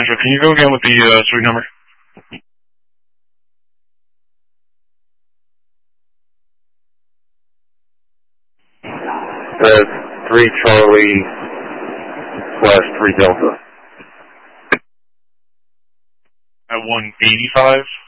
Central. Can you go again with the suite number? That's 3 Charlie/3 Delta. At 185?